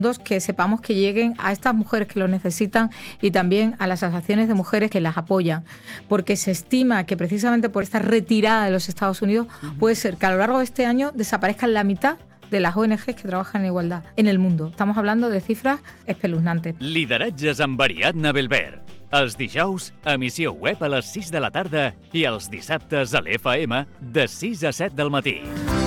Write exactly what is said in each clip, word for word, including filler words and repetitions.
que sepamos que lleguen a estas mujeres que lo necesitan y también a las asociaciones de mujeres que las apoyan, porque se estima que precisamente por esta retirada de los Estados Unidos puede ser que a lo largo de este año desaparezcan la mitad de las O N Ges que trabajan en igualdad en el mundo. Estamos hablando de cifras espeluznantes. Lideratges amb Ariadna Belver. Els dijous, emissió web a les sis de la tarda i els dissabtes a l'F M de sis a set del matí.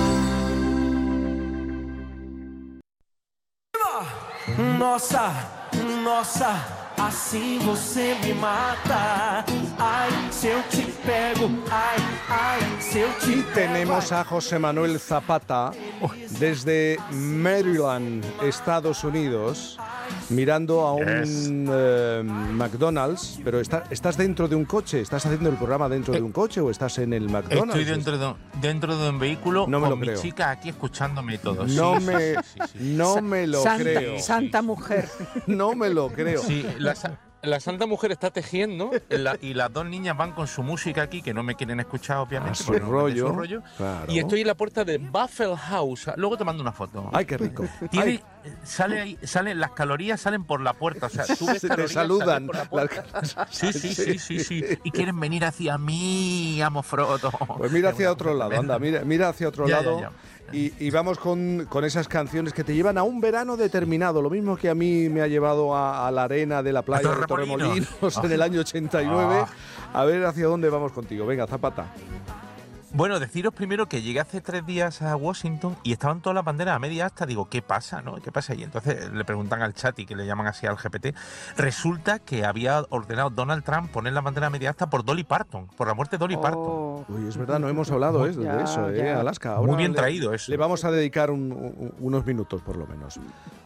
Nossa, nossa, assim você me mata. Ay, si eu te pego, ay, ay, si eu te Y pego. tenemos a José Manuel Zapata desde Maryland, Estados Unidos, mirando a un Yes. eh, McDonald's. Pero está, ¿estás dentro de un coche? ¿Estás haciendo el programa dentro de un coche o estás en el McDonald's? Estoy dentro de, dentro de un vehículo No me con lo creo. mi chica aquí escuchándome todo. No Sí, me, sí, sí, sí, sí. no me lo Santa, creo. Santa mujer. No me lo creo. Sí, la, sa- la santa mujer está tejiendo la- y las dos niñas van con su música aquí, que no me quieren escuchar, obviamente. A su porque no me meten rollo, su rollo. claro. Y estoy en la puerta de Buffalo House. Luego te mando una foto. Ay, qué rico. Tiene, Ay, sale ahí, salen, las calorías salen por la puerta. O sea, tú ves se te calorías saludan. salir por la puerta. Sí, sí, sí, sí, sí. Y quieren venir hacia mí, amo Frodo. Pues mira hacia otro lado, anda, mira, mira hacia otro Ya, ya, lado. ya. Y, y vamos con, con esas canciones que te llevan a un verano determinado, lo mismo que a mí me ha llevado a, a la arena de la playa de Torremolinos. Torremolinos en el año ochenta y nueve. A ver hacia dónde vamos contigo. Venga, Zapata. Bueno, deciros primero que llegué hace tres días a Washington y estaban todas las banderas a media asta. Digo, ¿qué pasa, no? ¿Qué pasa? Y entonces le preguntan al chat y que le llaman así al G P T. Resulta que había ordenado Donald Trump poner la bandera a media asta por Dolly Parton, por la muerte de Dolly Parton. Oh, Uy, es verdad, no hemos hablado ¿eh? de Ya, eso, ¿eh? ya. Alaska. Muy bien le- traído eso. Le vamos a dedicar un- un- unos minutos, por lo menos.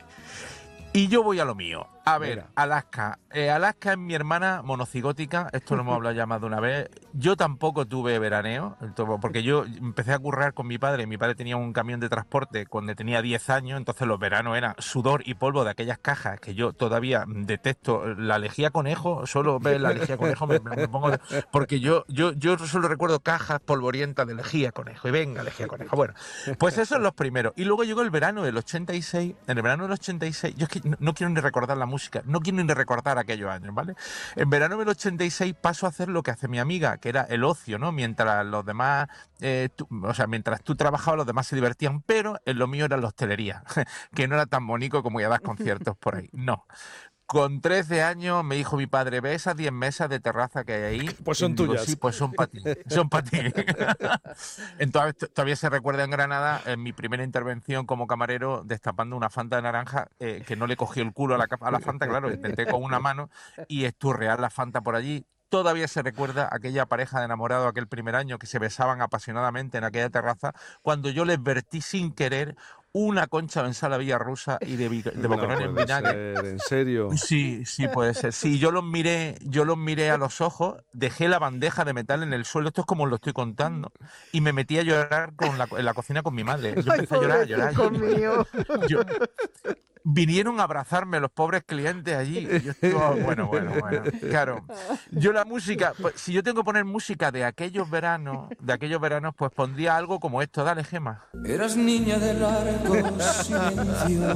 Y yo voy a lo mío. A ver, Venga. Alaska. Eh, Alaska es mi hermana monocigótica. Esto lo hemos hablado ya más de una vez. Yo tampoco tuve veraneo, entonces, porque yo empecé a currar con mi padre. Mi padre tenía un camión de transporte cuando tenía diez años, entonces los veranos eran sudor y polvo de aquellas cajas que yo todavía detesto. La lejía conejo, solo ver la lejía conejo me, me- me pongo... de- porque yo, yo, yo solo recuerdo cajas polvorientas de lejía conejo. Y venga, lejía conejo. Bueno, pues eso es los primeros. Y luego llegó el verano del ochenta y seis. En el verano del ochenta y seis, yo es que no, no quiero ni recordar la música, no quiero ni recordar aquellos años, ¿vale? En verano del ochenta y seis paso a hacer lo que hace mi amiga, que era el ocio, ¿no? Mientras los demás, eh, tú- o sea, mientras tú trabajabas, los demás se divertían, pero en lo mío era la hostelería, que no era tan bonito como ir a dar conciertos por ahí. No. Con trece años me dijo mi padre, ¿ves esas diez mesas de terraza que hay ahí? Pues son Y digo, tuyas. sí, pues son para ti, son para ti. Entonces, todavía se recuerda en Granada en mi primera intervención como camarero destapando una Fanta de naranja eh, que no le cogió el culo a la, ca- a la Fanta, claro, intenté con una mano y esturrear la Fanta por allí. Todavía se recuerda aquella pareja de enamorados aquel primer año que se besaban apasionadamente en aquella terraza cuando yo les vertí sin querer una concha de ensaladilla rusa y de, vi- de No boquerón en puede vinagre. ser, en serio. Sí, sí puede ser. Sí, yo los miré, yo los miré a los ojos, dejé la bandeja de metal en el suelo, esto es como os lo estoy contando, y me metí a llorar con la, en la cocina con mi madre. Yo ay, empecé a llorar, a llorar. pobrecito mío. Yo- vinieron a abrazarme los pobres clientes allí. y Yo estuve, bueno, bueno, bueno. Claro. Yo la música, pues, si yo tengo que poner música de aquellos veranos, de aquellos veranos, pues pondría algo como esto. Dale, Gema. Eras niña de largos silencios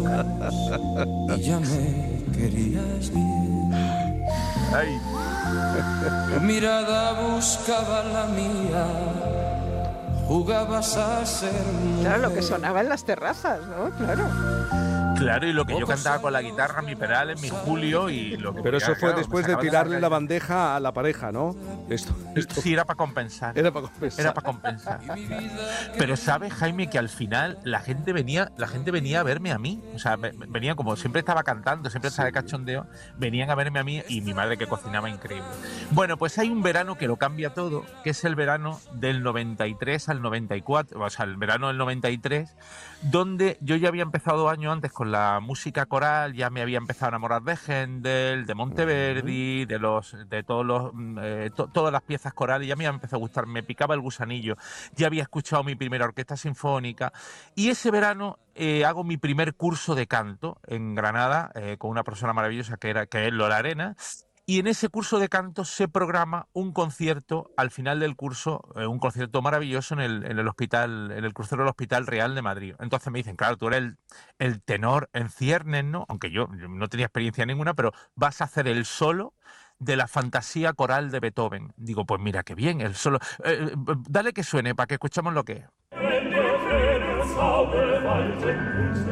y ya me querías bien. Ay. Tu mirada buscaba la mía, jugabas a ser Claro, lo que mujer. sonaba en las terrazas, ¿no? Claro. Claro, y lo que yo cantaba con la guitarra, mi Perales, mi Julio y lo que Pero podía, eso fue claro, me después de sacaba tirarle la calle. bandeja a la pareja, ¿no? Esto, esto Sí, era para compensar. era para compensar. Era para compensar. Pero sabes, Jaime, que al final la gente venía, la gente venía a verme a mí. O sea, me- me- venía como siempre estaba cantando, siempre estaba de cachondeo, venían a verme a mí y mi madre que cocinaba increíble. Bueno, pues hay un verano que lo cambia todo, que es el verano del noventa y tres al noventa y cuatro, o sea, el verano del noventa y tres, donde yo ya había empezado años antes con la música coral, ya me había empezado a enamorar de Händel, de Monteverdi, de los, de todos los, mm, eh, to- todas las piezas corales, ya me había empezado a gustar, me picaba el gusanillo, ya había escuchado mi primera orquesta sinfónica y ese verano eh, hago mi primer curso de canto en Granada eh, con una persona maravillosa que era que es Lola Arena. Y en ese curso de canto se programa un concierto al final del curso, eh, un concierto maravilloso en el, en el hospital, en el crucero del Hospital Real de Madrid. Entonces me dicen, claro, tú eres el, el tenor en ciernes, ¿no? Aunque yo, yo no tenía experiencia ninguna, pero vas a hacer el solo de la fantasía coral de Beethoven. Digo, pues mira, qué bien, el solo. Eh, eh, dale que suene para que escuchemos lo que es.